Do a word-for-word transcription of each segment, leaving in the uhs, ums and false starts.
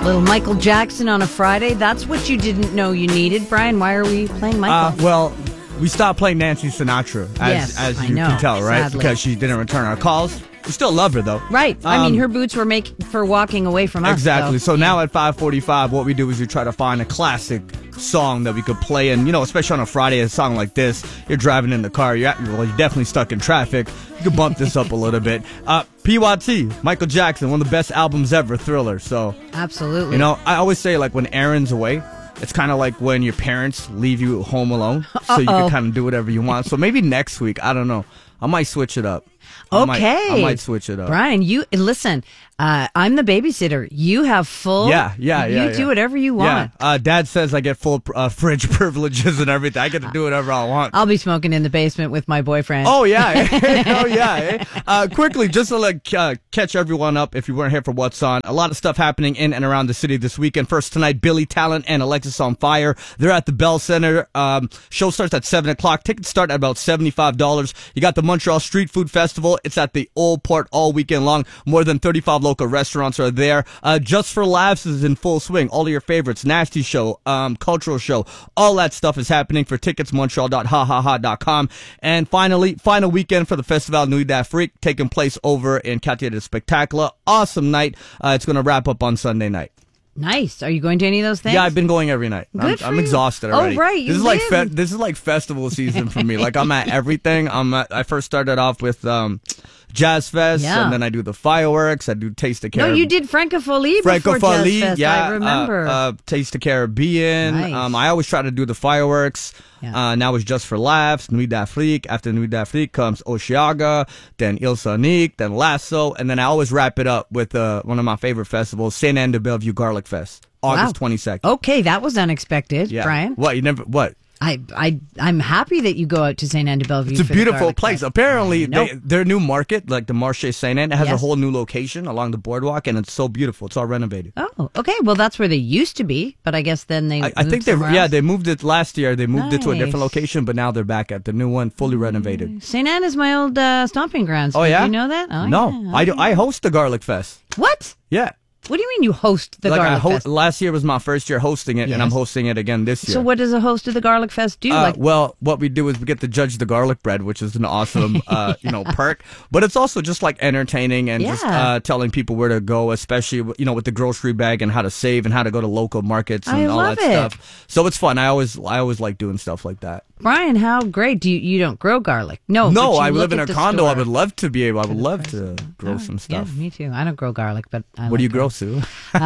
Little Michael Jackson on a Friday. That's what you didn't know you needed. Brian, why are we playing Michael? Uh, well, we stopped playing Nancy Sinatra, as, yes, as I you know, can tell, right? sadly. Because she didn't return our calls. We still love her, though. Right. I Um, mean, her boots were make for walking away from us. Exactly. So, So now at five forty-five, what we do is we try to find a classic song that we could play. And, you know, especially on a Friday, a song like this, you're driving in the car, you're, at, well, you're definitely stuck in traffic. You can bump this up a little bit. Uh, P Y T, Michael Jackson, one of the best albums ever, Thriller. So, absolutely. you know, I always say, like, when Aaron's away, it's kind of like when your parents leave you home alone, so you Uh-oh. can kind of do whatever you want. So maybe next week, I don't know, I might switch it up. I might- Okay. I might switch it up. Brian, you listen. Uh, I'm the babysitter. You have full. Yeah, yeah, yeah. You yeah. do whatever you want. Yeah. Uh, Dad says I get full uh, fridge privileges and everything. I get to do whatever I want. I'll be smoking in the basement with my boyfriend. Oh, yeah. oh, yeah. eh? Uh, quickly, just to like, uh, catch everyone up if you weren't here for What's On. A lot of stuff happening in and around the city this weekend. First tonight, Billy Talent and Alexis on Fire. They're at the Bell Center. Um, show starts at seven o'clock. Tickets start at about seventy-five dollars. You got the Montreal Street Food Festival. It's at the Old Port all weekend long. More than thirty-five local restaurants are there. Uh, Just for Laughs is in full swing. All of your favorites, Nasty Show, um, Cultural Show, all that stuff is happening. For tickets, montreal dot ha ha ha dot com. And finally, final weekend for the Festival Nuit d'Afrique, taking place over in Quartier de Spectacle. Awesome night. Uh, it's going to wrap up on Sunday night. Nice. Are you going to any of those things? Yeah, I've been going every night. Good I'm, for I'm you. exhausted Oh, already. right, you This is like live- fe- this is like festival season for me. Like I'm at everything. I'm at, I first started off with um, Jazz Fest, Yeah. and then I do the fireworks. I do Taste the Caribbean. No, you did Francophonie before Jazz Francophonie, Fest. yeah, I remember. Uh, uh, Taste the Caribbean. Nice. Um, I always try to do the fireworks. Yeah. Uh, now it's Just for Laughs, Nuit d'Afrique. After Nuit d'Afrique comes Oshiaga, then Il Sonique, then Lasso, and then I always wrap it up with uh, one of my favorite festivals, Saint Anne de Bellevue Garlic Fest, August Wow. twenty-second. Okay, that was unexpected, Yeah. Brian. What, you never, what? I, I, I'm happy that you go out to Saint Anne de Bellevue. It's a for the beautiful garlic place. fest. Apparently, I know. they, their new market, like the Marché Saint Anne, it has a Yes. whole new location along the boardwalk, and it's so beautiful. It's all renovated. Oh, okay. Well, that's where they used to be, but I guess then they. I, I moved think they, somewhere yeah, else. they moved it last year. They moved it to a different Nice. location, but now they're back at the new one, fully renovated. Saint Anne is my old uh, stomping grounds. Oh Did yeah, you know that? Oh, no, yeah. I do. I host the Garlic Fest. What? Yeah, What do you mean you host the like I Garlic ho- Fest? last year was my first year hosting it, and I'm Yes. hosting it again this year. So what does a host of the Garlic Fest do? Uh, like, well, what we do is we get to judge the garlic bread, which is an awesome, uh, you know, perk. But it's also just like entertaining and just Yeah. uh, telling people where to go, especially you know with the grocery bag and how to save and how to go to local markets and I all love that it. stuff. So it's fun. I always, I always like doing stuff like that. Brian, how great! Do you you don't grow garlic? No, no, but you I look live in at a the condo. I store. would love to be able. I would love to grow some stuff. Yeah, me too. I don't grow garlic, but I What like do you grow, garlic. Sue?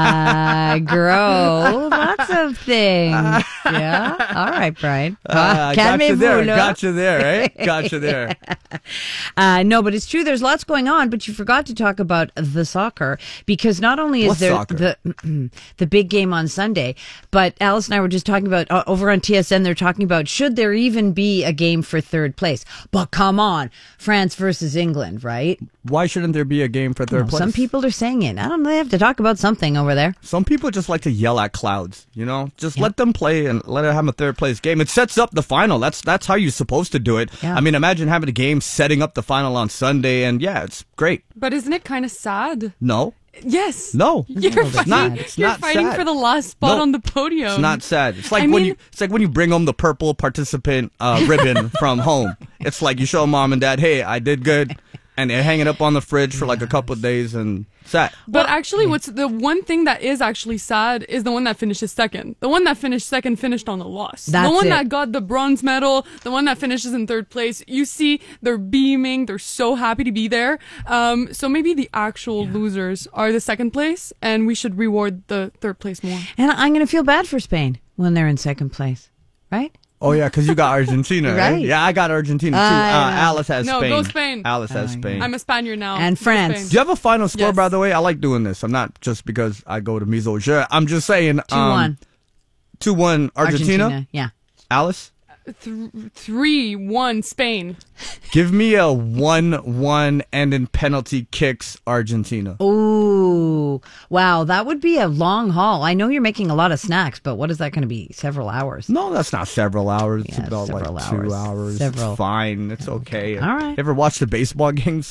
I grow lots of things. Yeah. All right, Brian. Uh, got you Calmez-vous, there. là. Got you there, eh? Got you there. Uh, no, but it's true. There's lots going on, but you forgot to talk about the soccer because not only is What there soccer? the the big game on Sunday, but Alice and I were just talking about uh, over on T S N. They're talking about should there even be a game for third place? But come on, France versus England, right? Why shouldn't there be a game for third Well, place? some people are saying it. I don't know. They have to talk about something over there. Some people just like to yell at clouds, you know? Just let them play and let it have a third place game. It sets up the final. That's that's how you're supposed to do it. Yeah. I mean, imagine having a game setting up the final on Sunday, and yeah, it's great. But isn't it kind of sad? No, Yes. no, You're it's fighting, not. It's you're not fighting sad. for the last spot No, on the podium. It's not sad. It's like I when mean- you it's like when you bring home the purple participant uh, ribbon from home. It's like you show mom and dad, hey, I did good, and they hang it up on the fridge for like a couple of days and sad. But actually, what's the one thing that is actually sad is the one that finishes second. The one that finished second finished on a loss. That's the one it. that got the bronze medal, the one that finishes in third place. You see, they're beaming. They're so happy to be there. Um, so maybe the actual losers are the second place, and we should reward the third place more. And I'm going to feel bad for Spain when they're in second place, right? Oh yeah, because you got Argentina, right? Right. Yeah, I got Argentina too. I Uh, know. Alice has No, Spain. go Spain. Alice has Spain. I'm a Spaniard now. And Go France. Spain. Do you have a final score, Yes. by the way? I like doing this. I'm not just because I go to Mise au Jeu. I'm just saying. Two one. two one Argentina. Yeah. Alice? th- three one Spain. Give me a one one and in penalty kicks Argentina. Ooh, wow, that would be a long haul. I know you're making a lot of snacks, but what is that going to be? Several hours? No, that's not several hours. It's Yeah, about like several two hours. hours. Several. It's fine. It's okay. All right. Ever watch the baseball games?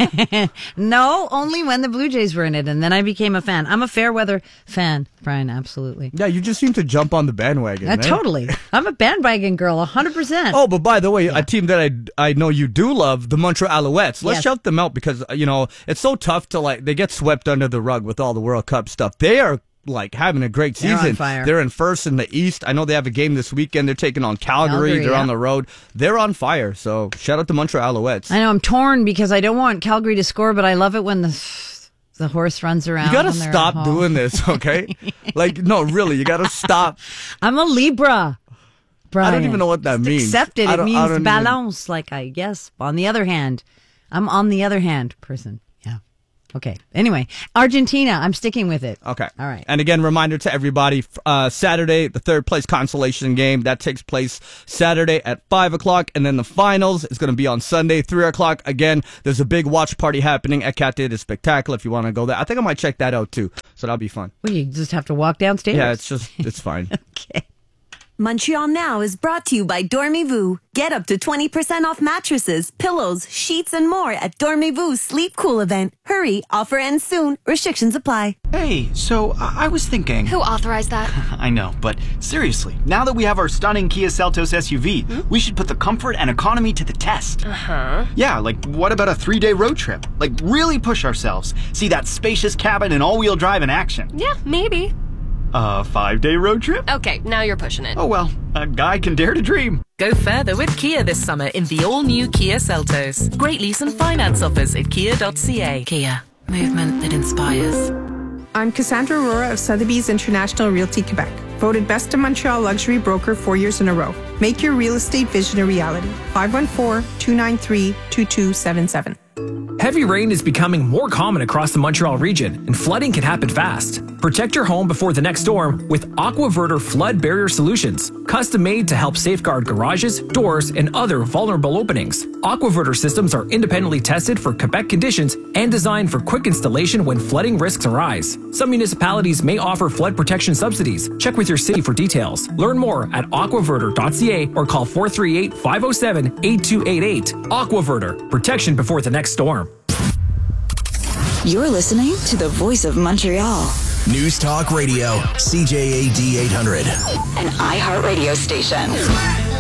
No, only when the Blue Jays were in it, and then I became a fan. I'm a fair weather fan, Brian, absolutely. Yeah, you just seem to jump on the bandwagon. Uh, man. totally. I'm a bandwagon girl, one hundred percent. Oh, but by the way, a team that I, I know you do love, the Montreal Alouettes. Let's Yes. shout them out because, uh, you know, it's so tough to, like, they get swept under the rug with all the World Cup stuff. They are, like, having a great They're season. on fire. They're in first in the East. I know they have a game this weekend. They're taking on Calgary. Calgary, They're yeah. on the road. They're on fire. So shout out to Montreal Alouettes. I know I'm torn because I don't want Calgary to score, but I love it when the the horse runs around. You gotta when they're at stop home. doing this, okay? Like, no, really, you gotta stop. I'm a Libra. Brian. I don't even know what that Just means. Accept it. I It don't- I means don't even- balance, like I guess. On the other hand, I'm on the other hand person. Yeah. Okay. Anyway, Argentina. I'm sticking with it. Okay. All right. And again, reminder to everybody, uh, Saturday, the third place consolation game, that takes place Saturday at five o'clock. And then the finals is going to be on Sunday, three o'clock. Again, there's a big watch party happening at Cate de Spectacle if you want to go there. I think I might check that out too. So that'll be fun. Well, you just have to walk downstairs. Yeah, it's just, it's fine. Okay. Montreal Now is brought to you by Dormez-vous. Get up to twenty percent off mattresses, pillows, sheets, and more at Dormez-vous Sleep Cool event. Hurry, offer ends soon. Restrictions apply. Hey, so I I was thinking. Who authorized that? I know, but seriously, now that we have our stunning Kia Seltos S U V, we should put the comfort and economy to the test. Huh? Yeah, like what about a three-day road trip? Like really push ourselves. See that spacious cabin and all-wheel drive in action. Yeah, maybe. A five-day road trip? Okay, now you're pushing it. Oh well, a guy can dare to dream. Go further with Kia this summer in the all-new Kia Seltos. Great lease and finance offers at kia dot c a. Kia. Movement that inspires. I'm Cassandra Aurora of Sotheby's International Realty Quebec, voted Best in Montreal Luxury Broker four years in a row. Make your real estate vision a reality. five one four, two nine three, two two seven seven. Heavy rain is becoming more common across the Montreal region, and flooding can happen fast. Protect your home before the next storm with AquaVerter Flood Barrier Solutions, custom made to help safeguard garages, doors, and other vulnerable openings. AquaVerter systems are independently tested for Quebec conditions and designed for quick installation when flooding risks arise. Some municipalities may offer flood protection subsidies. Check with your city for details. Learn more at aquaverter dot c a or call four three eight, five oh seven, eight two eight eight. AquaVerter, protection before the next storm. You're listening to the Voice of Montreal. News Talk Radio, C J A D eight hundred. An iHeartRadio station.